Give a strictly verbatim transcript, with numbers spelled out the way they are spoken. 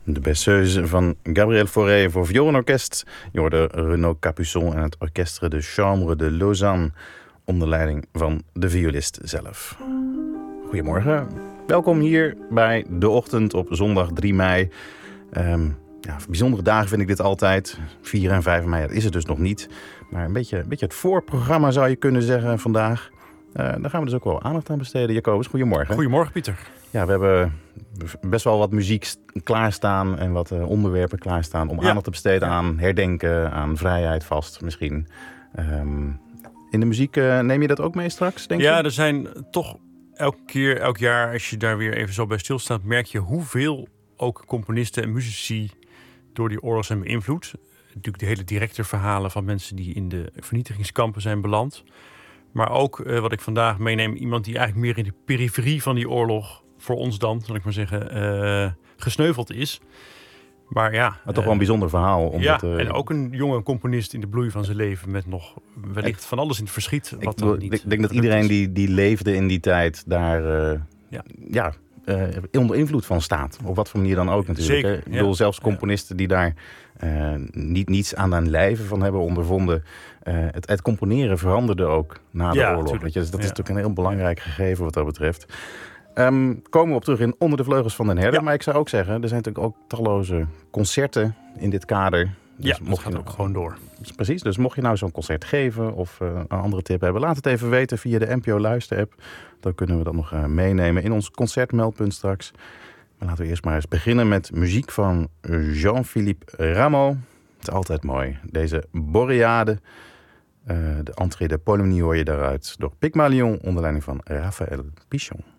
De Berceuse van Gabriel Fauré voor vioolorkest. Je hoorde Renaud Capuçon en het Orchestre de Chambre de Lausanne onder leiding van de violist zelf. Goedemorgen, welkom hier bij De Ochtend op zondag drie mei. Um, ja, bijzondere dagen vind ik dit altijd. vier en vijf mei, dat is het dus nog niet. Maar een beetje, een beetje het voorprogramma zou je kunnen zeggen vandaag. Uh, daar gaan we dus ook wel aandacht aan besteden. Jacobus, goedemorgen. Goedemorgen, Pieter. Ja, we hebben best wel wat muziek klaarstaan en wat uh, onderwerpen klaarstaan om ja. aandacht te besteden aan herdenken, aan vrijheid vast misschien. Um, in de muziek uh, neem je dat ook mee straks, denk je? Ja, er zijn toch elke keer, elk jaar, als je daar weer even zo bij stilstaat, merk je hoeveel ook componisten en muzici door die oorlog zijn beïnvloed. Natuurlijk de hele directe verhalen van mensen die in de vernietigingskampen zijn beland. Maar ook, uh, wat ik vandaag meeneem, iemand die eigenlijk meer in de periferie van die oorlog, voor ons dan, zal ik maar zeggen, uh, gesneuveld is. Maar ja... Maar toch uh, wel een bijzonder verhaal. Ja, uh, en ook een jonge componist in de bloei van zijn leven met nog wellicht ik, van alles in het verschiet. Wat ik, dan niet ik denk dat iedereen die, die leefde in die tijd daar uh, ja, ja uh, onder invloed van staat. Op wat voor manier dan ook natuurlijk. Zeker, hè? Ik bedoel, ja. zelfs componisten die daar uh, niet, niets aan hun lijven van hebben ondervonden. Uh, het, het componeren veranderde ook na de ja, oorlog. Weet je? Dus dat ja. is natuurlijk een heel belangrijk gegeven wat dat betreft. Um, komen we op terug in Onder de Vleugels van den Herder. Ja. Maar ik zou ook zeggen, er zijn natuurlijk ook talloze concerten in dit kader. Dus ja, dat mocht gaat je ook gewoon door. Precies, dus mocht je nou zo'n concert geven of uh, een andere tip hebben, laat het even weten via de N P O Luister-app. Dan kunnen we dat nog uh, meenemen in ons concertmeldpunt straks. Maar laten we eerst maar eens beginnen met muziek van Jean-Philippe Rameau. Het is altijd mooi. Deze Boreade, uh, de entrée de Polomnie hoor je daaruit door Pygmalion onder leiding van Raphaël Pichon.